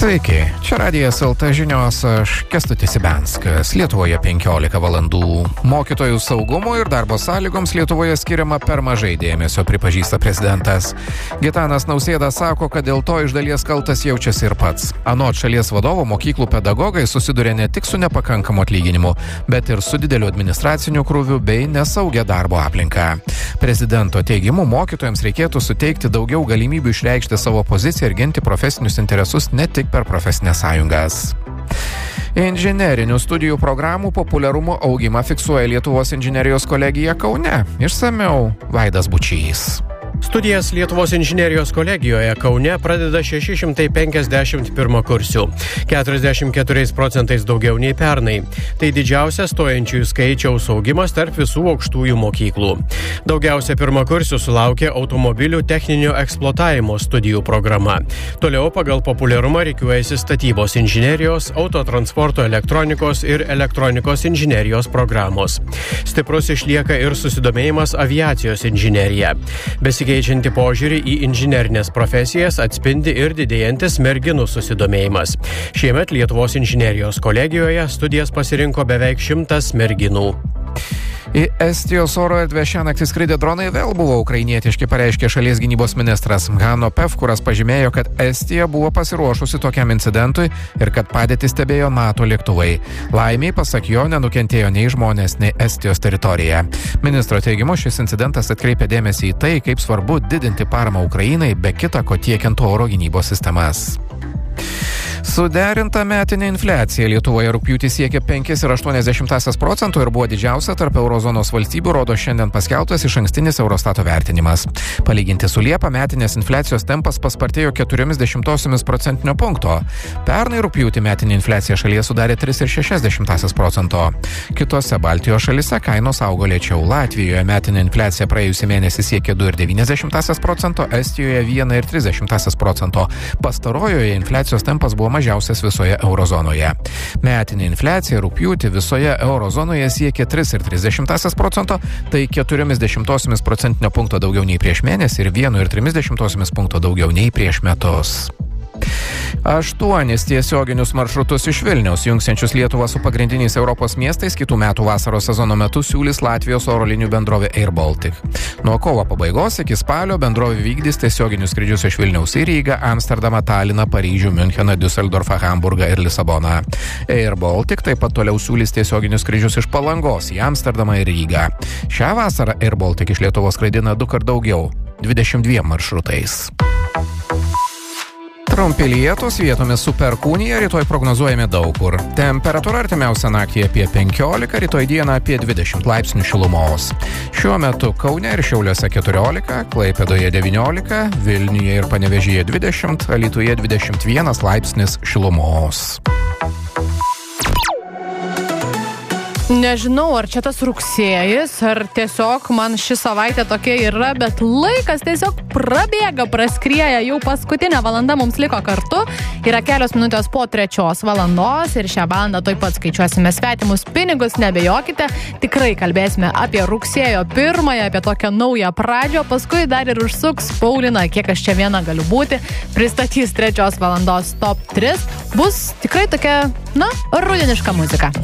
Sveiki, čia Radijas LT žinios, aš Kęstutis Ibenskas. Lietuvoje 15 valandų. Mokytojų saugumo ir darbo sąlygoms Lietuvoje skiriama per mažai dėmesio, pripažįsta prezidentas. Gitanas Nausėda sako, kad dėl to iš dalies kaltas jaučiasi ir pats. Anot šalies vadovo, mokyklų pedagogai susiduria ne tik su nepakankamu atlyginimu, bet ir su dideliu administraciniu krūviu bei nesaugia darbo aplinka. Prezidento teigimu, mokytojams reikėtų suteikti daugiau galimybių išreikšti savo poziciją ir ginti profesinius interesus ne tik per profesinės sąjungas. Inžinerinių studijų programų populiarumo augimą fiksuoja Lietuvos inžinerijos kolegija Kaune. Išsamiau Vaidas Bučys. Studijas Lietuvos inžinerijos kolegijoje Kaune pradeda 651 kursių, 44% daugiau nei pernai. Tai didžiausias stojančiųjų skaičiaus augimas tarp visų aukštųjų mokyklų. Daugiausia pirmakursių sulaukė automobilių techninio eksploatavimo studijų programa. Toliau pagal populiarumą rikiuojasi statybos inžinerijos, autotransporto elektronikos ir elektronikos inžinerijos programos. Stiprus išlieka ir susidomėjimas aviacijos inžinerija. Besikeičianti požiūrį į inžinerinės profesijas atspindi ir didėjantis merginų susidomėjimas. Šiemet Lietuvos inžinerijos kolegijoje studijas pasirinko beveik 100 merginų. Į Estijos oro erdvę šiąnaktį skridę dronai vėl buvo ukrainietiški, pareiškė šalies gynybos ministras. Hanno Pevkuras pažymėjo, kad Estija buvo pasiruošusi tokiam incidentui ir kad padėtį stebėjo NATO lėktuvai. Laimiai, pasak jo, nenukentėjo nei žmonės, nei Estijos teritorija. Ministro teigimu, šis incidentas atkreipė dėmesį į tai, kaip svarbu didinti paramą Ukrainai, be kita ko tiekiant oro gynybos sistemas. Suderinta metinė infliacija Lietuvoje rugpjūtį siekė 5,8% ir buvo didžiausia tarp eurozonos valstybių, rodo šiandien paskelbtas išankstinis Eurostato vertinimas. Palyginti su Liepa, metinės infliacijos tempas paspartėjo 0,4% punkto. Pernai rugpjūtį metinė infliacija šalyje sudarė 3,6%. Kitose Baltijos šalyse kainos augo lėčiau. Latvijoje metinė infliacija praėjusį mėnesį siekė 2,9%, Estijoje 1,3%. Pastarojoje infliacijos tempas buvo mažiausias visoje eurozonoje. Metinė infliacija rugpjūtį visoje eurozonoje siekė 3,3%, tai 0,4% punkto daugiau nei prieš mėnesį ir 1,3% punkto daugiau nei prieš metus. 8 tiesioginius maršrutus iš Vilniaus, jungsiančius Lietuvą su pagrindiniais Europos miestais, kitų metų vasaros sezono metu siūlys Latvijos oro linijų bendrovė Air Baltic. Nuo kovo pabaigos iki spalio bendrovė vykdys tiesioginius skrydžius iš Vilniaus į Rygą, Amsterdamą, Taliną, Paryžių, Müncheną, Düsseldorfą, Hamburgą ir Lisaboną. Air Baltic taip pat toliau siūlys tiesioginius skrydžius iš Palangos į Amsterdamą ir Rygą. Šią vasarą Air Baltic iš Lietuvos skraidina 2 kart daugiau, 22 maršrutais. Trumpi lietūs, vietomis su perkūnija, rytoj prognozuojami daug kur. Temperatūra artimiausią naktį apie 15, rytoj dieną apie 20 laipsnių šilumos. Šiuo metu Kaune ir Šiauliuose 14, Klaipėdoje 19, Vilniuje ir Panevėžyje 20, Alytuje 21 laipsnis šilumos. Nežinau, ar čia tas rugsėjis, ar tiesiog man ši savaitė tokia yra, bet laikas tiesiog prabėga, praskrieja, jau paskutinė valanda mums liko kartu, yra kelios minutės po 3 valandos ir šią valandą toj pat skaičiuosime svetimus pinigus, nebejokite, tikrai kalbėsime apie rugsėjo 1, apie tokią naują pradžią, paskui dar ir užsuks Paulina, kiek aš čia viena galiu būti, pristatys 3 valandos top 3, bus tikrai tokia, rudeniška muzika.